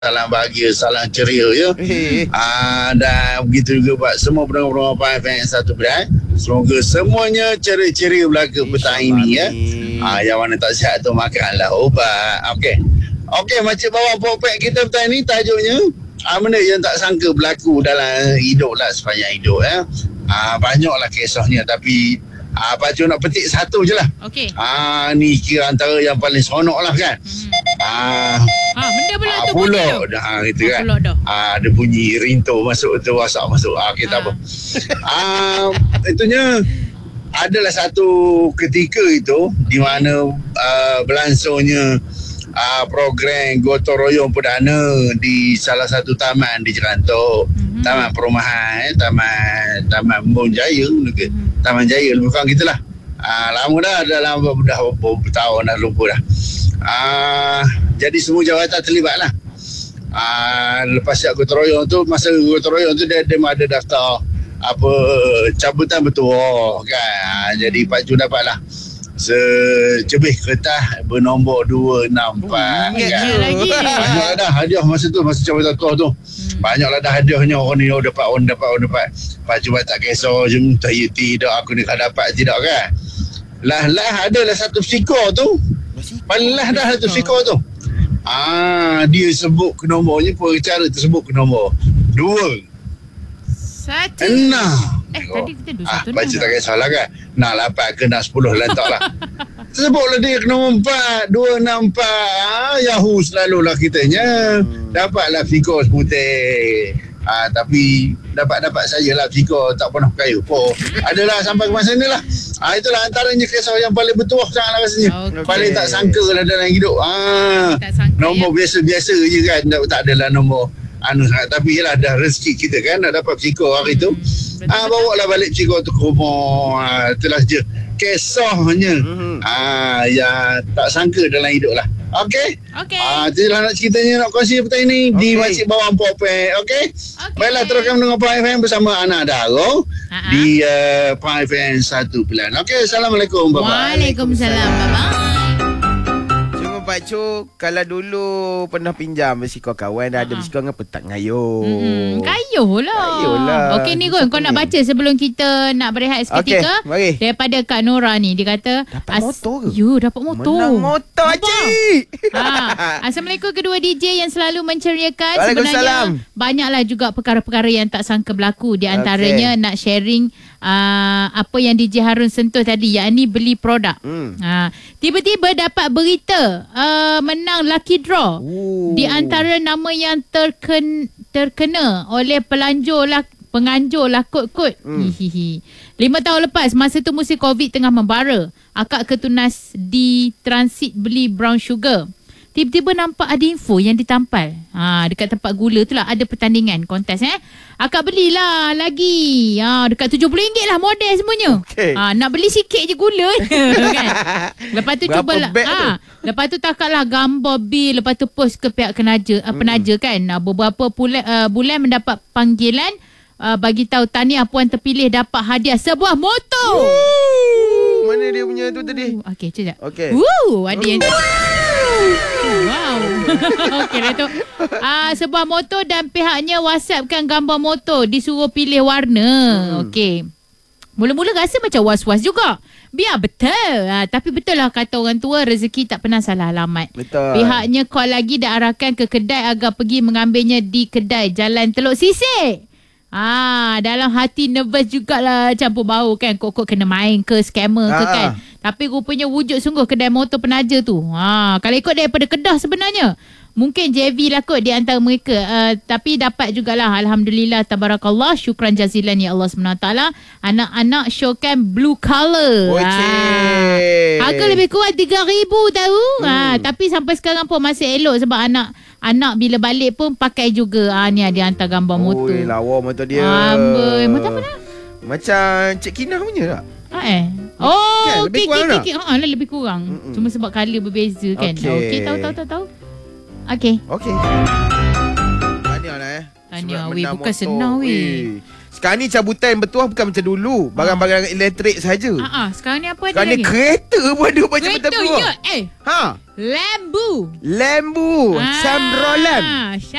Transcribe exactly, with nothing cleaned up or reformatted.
salam bahagia, salam ceria ya. Hey. Ah, dan begitu juga buat semua pendengar-pendengar P F M satu pilihan. Semoga semuanya ceria-ceria belaka petang ini ya. Ah, yang mana tak sihat tu makanlah ubat. Okey. Okey, Makcik Bawang Popek kita petang ni tajuknya ah, benda yang tak sangka berlaku dalam hidup lah sepanjang hidup ya. Ah, banyaklah kisahnya tapi Ah, Pak Cik nak petik satu je lah. Okey. Ah, ni kira antara yang paling seronok lah kan. Hmm. Ah, Ha, benda pula ah, tu bunyi pulak tu. dah gitu kan. Pulak dah. Ah, ada bunyi rinto masuk tu, WhatsApp masuk. Ah, kita Ah. apa? Ah, itunya adalah satu ketika itu di mana uh, berlangsungnya uh, program gotong royong perdana di salah satu taman di Jerantok. Mm-hmm. Taman perumahan, eh, taman taman Mbun Jaya ke. Mm-hmm. Taman Jaya lebih kurang gitulah. Ah, lama dah dalam dah beberapa tahun dah lupa dah. Ah, jadi semua jawatan terlibat lah. Ah, lepas siap gotong royong tu, masa gotong royong tu dia, dia ada daftar apa cabutan bertuah kan. Ah, jadi Pak Ju dapat lah secebih kertas bernombor dua enam empat Ya, kan. lagi. Banyaklah dah hadiah masa tu, masa cabutan bertuah tu. Hmm. Banyaklah dah hadiahnya, orang ni oh, dapat, orang dapat, orang dapat. Pak Ju tak kisah je saya tidak, aku ni kan dapat tidak kan. Lah lah adalah satu psikor tu. Paling lah dah satu psikor tu. Ah, dia sebut ke nomornya, pengacara tersebut ke nombor dua Satu. enam. Eh, tadi kita dua Ah, satu baca tak kisah lah kan. Nak lapan ke nak sepuluh lantak lah. Sebutlah dia ke nombor empat, dua enam empat. Ah, Yahoo selalulah kitanya. Dapatlah fikor seputih. Ah, tapi dapat-dapat sajalah fikor tak pernah kaya pun. Adalah sampai ke masa ni lah. Ah, itulah antaranya kisah yang paling bertuah sangat lah rasanya. Okay. Paling tak sangka lah dalam hidup. Ah, Tak sangka, nombor ya? biasa-biasa je kan. Tak, tak adalah nombor anu sangat. Tapi yelah dah rezeki kita kan. Dah dapat fikor hari tu. Betul, Ah, bawa lah balik cikgu tu ke rumah. Ah, itulah je kisahnya. Mm-hmm. Ah, yang tak sangka dalam hidup lah. Okey. Okey. Ah, itulah nak ceritanya nak kongsi petang ini okay. Di Makcik Bawang Popek. Okey. Okay. Baiklah, teruskan mendengar P F M bersama Ana Daro Ha-ha. di uh, P F M satu pilihan. Okey, Assalamualaikum. Bye-bye. Waalaikumsalam. Bye-bye. Pak Cuk, kalau dulu pernah pinjam bersiko kawan, dah ada bersiko dengan petak ngayuh. Hmm, kayuh lah. Kayuh lah. Okey ni Gun, kau nak baca sebelum kita nak berehat seketika. Okey, mari. Daripada Kak Nora ni, dia kata Dapat motor ke? You dapat motor. Menang motor, Nampak? cik. Ha. Assalamualaikum kedua D J yang selalu menceriakan. Waalaikumsalam. Sebenarnya banyaklah juga perkara-perkara yang tak sangka berlaku. Di antaranya okay. nak sharing uh, apa yang D J Harun sentuh tadi, yakni beli produk. Hmm. Ha. Tiba-tiba dapat berita uh, menang lucky draw. Ooh. Di antara nama yang terken, terkena oleh pelanjur lah, penganjur lah kot-kot. Hmm. Hihihi. Lima tahun lepas, masa tu musim Covid tengah membara, akak ketunas di transit beli brown sugar. Tiba-tiba nampak ada info yang ditampal. Ha, dekat tempat gula tu lah ada pertandingan, kontes eh. Akak belilah lagi. Ha, dekat tujuh puluh ringgit lah model semuanya. Okay. Ha, nak beli sikit je gula. Kan? Lepas tu cuba lah. Ha, lepas tu takatlah gambar bil. Lepas tu post ke pihak kenaja, uh, penaja kan. Uh, beberapa bulan, uh, bulan mendapat panggilan. Uh, bagi tahu tahniah puan terpilih dapat hadiah sebuah motor. Woo! Mana dia punya tu tadi? Okey, sekejap. Okey. Woo, ada yang wow. Okey dah tu. Ah, sebuah motor dan pihaknya WhatsAppkan gambar motor, disuruh pilih warna. Hmm. Okey. Mula-mula rasa macam was-was juga. Biar betul. Ha, tapi betul lah kata orang tua, rezeki tak pernah salah alamat. Betul. Pihaknya call lagi dan arahkan ke kedai agar pergi mengambilnya di kedai Jalan Teluk Sisik. Ah, dalam hati nervous jugalah, campur bau kan. Kok-kok kena main ke, scammer ke kan. Tapi rupanya wujud sungguh kedai motor penaja tu. Ha, kalau ikut daripada Kedah sebenarnya, mungkin J V lah kot di antara mereka. Uh, tapi dapat jugalah. Alhamdulillah, tabarakallah. Syukran jazilan ya Allah subhanahu wa taala. Anak-anak showkan blue colour. Ha. Harga lebih kurang tiga ribu tahu. Hmm. Ha, tapi sampai sekarang pun masih elok sebab anak Anak bila balik pun pakai juga. Ah, ni dia hantar gambar motor. Oi, lawa motor dia. Amboi, motor apa nak? Macam Cik Kinah punya tak? Ah, eh. Oh, kan, lebih okey, kurang okey, tak? okey. Ha, lebih kurang. Mm-mm. Cuma sebab colour berbeza kan. Okey. Okey, tahu tahu tahu tahu. Okey. Okey. Tahniah lah eh. Tahniah, Sebab weh, menang bukan motor. senang, weh. Weh. Sekarang ni cabutan bertuah bukan macam dulu. Barang-barang elektrik saja. Ha ah, sekarang ni apa ada Sekarang ni lagi? kereta pun ada macam Kereta bertuah. ya. Eh. Ha. Lembu. Lembu. Ah, Sam Roland.